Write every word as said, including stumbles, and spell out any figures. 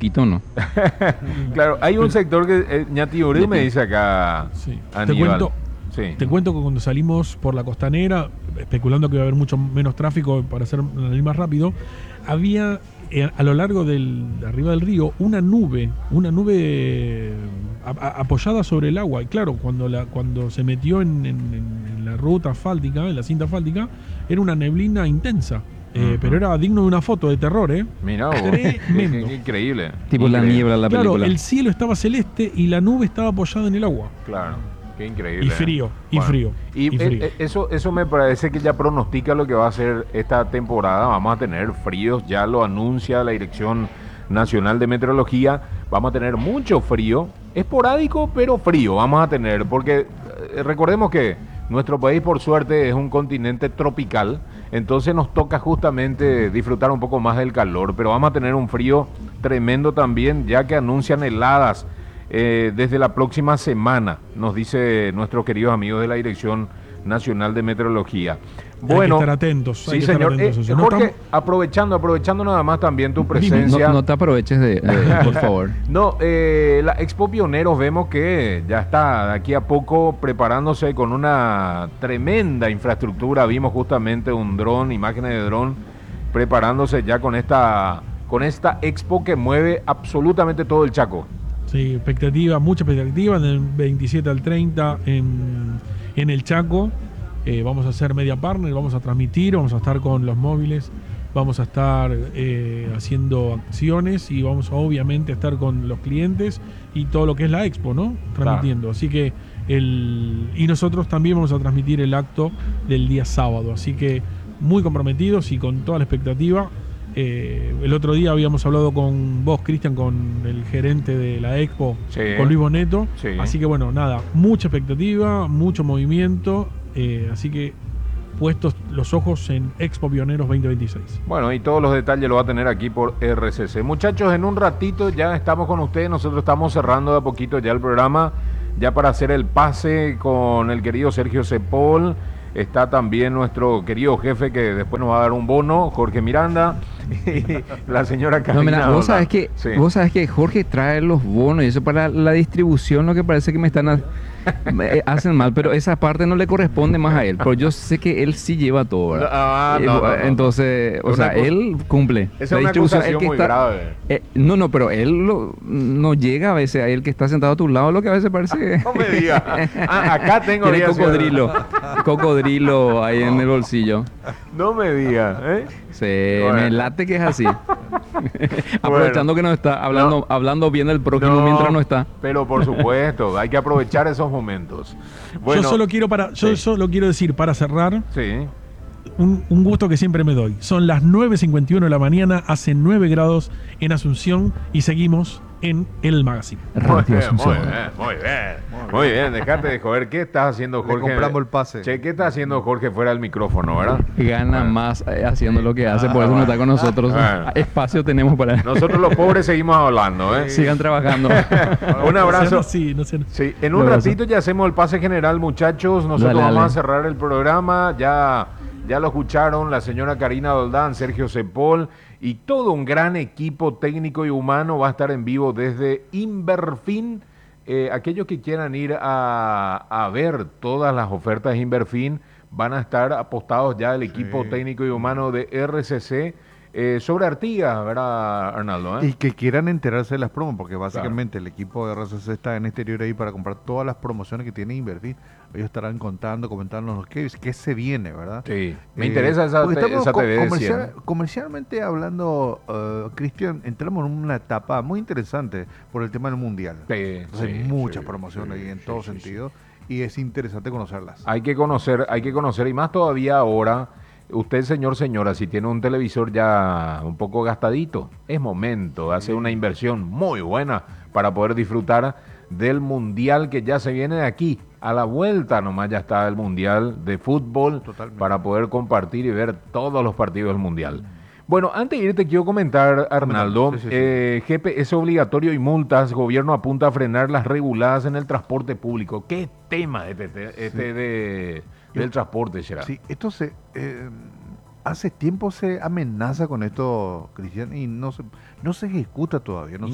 chiquito, ¿no? Claro, hay un sector que eh, Ñati Uri me dice acá. Sí. Te Aníbal. cuento, Sí. te cuento que cuando salimos por la costanera, especulando que iba a haber mucho menos tráfico para hacer ir más rápido, había eh, a lo largo del de arriba del río una nube, una nube eh, a, a, apoyada sobre el agua. Y claro, cuando la cuando se metió en, en, en la ruta asfáltica, en la cinta asfáltica, era una neblina intensa. Eh, Ujú. Pero era digno de una foto de terror, ¿eh? Mirá vos, qué, Tremendo. qué increíble. Tipo la Increíble. niebla de la Claro, película. el cielo estaba celeste y la nube estaba apoyada en el agua. Claro, qué increíble. Y frío, y Bueno, frío, Y, y eh, frío. eh, eso, eso me parece que ya pronostica lo que va a ser esta temporada. Vamos a tener fríos, ya lo anuncia la Dirección Nacional de Meteorología. Vamos a tener mucho frío, esporádico, pero frío vamos a tener, porque eh, recordemos que nuestro país, por suerte, es un continente tropical, entonces nos toca justamente disfrutar un poco más del calor, pero vamos a tener un frío tremendo también, ya que anuncian heladas eh, desde la próxima semana, nos dice nuestros queridos amigos de la Dirección Nacional de Meteorología. Hay que estar atentos. Sí, hay que estar señor. atentos a Eh, eso. No Jorge, estamos- aprovechando, aprovechando nada más también tu No, presencia. no te aproveches de, de- por favor. No, eh, la Expo Pioneros vemos que ya está de aquí a poco preparándose con una tremenda infraestructura. Vimos justamente un dron, imágenes de dron, preparándose ya con esta, con esta Expo que mueve absolutamente todo el Chaco. Sí, expectativa, mucha expectativa. Del veintisiete al treinta en, en el Chaco. Eh, vamos a hacer media partner, vamos a transmitir, vamos a estar con los móviles, vamos a estar eh, haciendo acciones y vamos a, obviamente a estar con los clientes y todo lo que es la expo, ¿no? Transmitiendo. Así que el y nosotros también vamos a transmitir el acto del día sábado. Así que muy comprometidos y con toda la expectativa. Eh, el otro día habíamos hablado con vos, Cristian, con el gerente de la expo, Sí. con Luis Boneto. Sí. Así que bueno, nada, mucha expectativa, mucho movimiento. Eh, así que puestos los ojos en Expo Pioneros veinte veintiséis. Bueno, y todos los detalles lo va a tener aquí por R C C. Muchachos, en un ratito ya estamos con ustedes. Nosotros estamos cerrando de a poquito ya el programa, ya para hacer el pase con el querido Sergio Cepol. Está también nuestro querido jefe que después nos va a dar un bono, Jorge Miranda, y la señora Karina. No, mira, vos Doldán. sabés que Sí. vos sabés que Jorge trae los bonos y eso para la distribución, lo que parece que me están ha- me hacen mal, pero esa parte no le corresponde más a él, pero yo sé que él sí lleva todo, ¿verdad? Ah, Eh, no, no, no. Entonces, o Es una sea, cosa- él cumple. Esa es una acusación muy grave. eh, no, no, pero él lo- no llega a veces a él que está sentado a tu lado, lo que a veces parece que No me digas. Ah, acá tengo tiene ya- cocodrilo, cocodrilo ahí en el bolsillo. No me digas, ¿eh? Se Bueno. me late que es así. Aprovechando que no está hablando, No. hablando bien del prójimo mientras no está. Pero por supuesto, hay que aprovechar esos momentos. Bueno, yo solo quiero para, yo sí. solo quiero decir para cerrar Sí. un, un gusto que siempre me doy. Son las nueve cincuenta y uno de la mañana, hace nueve grados en Asunción y seguimos en el magazine. Muy Radio bien, muy Asunción. bien, muy bien. Muy bien, dejate de joder. ¿Qué estás haciendo, Le Jorge? compramos el pase. Che, ¿qué está haciendo Jorge fuera del micrófono, verdad? Gana Bueno. más eh, haciendo lo que hace, por Ah, eso no bueno. está con nosotros. Bueno. Espacio tenemos para Nosotros los pobres seguimos hablando, ¿eh? sigan trabajando. Un abrazo. Sí, no sé. Sí, en un Un abrazo. ratito ya hacemos el pase general, muchachos. Nosotros Dale, vamos dale. a cerrar el programa. Ya, ya lo escucharon la señora Karina Doldán, Sergio Cepol y todo un gran equipo técnico y humano va a estar en vivo desde Inverfin. Eh, aquellos que quieran ir a, a ver todas las ofertas de Inverfin van a estar apostados ya el equipo Sí. técnico y humano de R C C eh, sobre Artigas, ¿verdad, Arnaldo? eh? Y que quieran enterarse de las promos, porque básicamente el equipo de R C C está en exterior ahí para comprar todas las promociones que tiene Inverfin. Ellos estarán contando, comentándonos qué, qué se viene, ¿verdad? Sí, me Eh, interesa esa, porque te- estamos esa co- T V de comercial- cien. comercialmente hablando, eh, Cristian, entramos en una etapa muy interesante por el tema del mundial. Sí, Entonces sí, hay muchas sí, promociones sí, ahí en sí, todo sí, sentido y es interesante conocerlas. Hay que conocer, hay que conocer, y más todavía ahora, usted, señor, señora, si tiene un televisor ya un poco gastadito, es momento de hacer una inversión muy buena para poder disfrutar del Mundial que ya se viene de aquí. A la vuelta nomás ya está el Mundial de fútbol Totalmente. para poder compartir y ver todos los partidos del Mundial. Bueno, antes de irte quiero comentar, Arnaldo, Sí, sí, sí. eh, G P S obligatorio y multas, gobierno apunta a frenar las reguladas en el transporte público. ¿Qué tema este, este Sí. de, del transporte, será? Sí, esto se... eh, hace tiempo se amenaza con esto, Cristian, y no se, no se ejecuta todavía. No